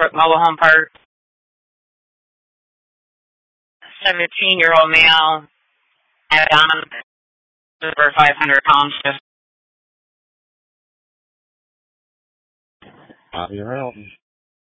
Westbrook Mobile Home Park. 17-year-old male, abdomen over 500 pounds. You're out.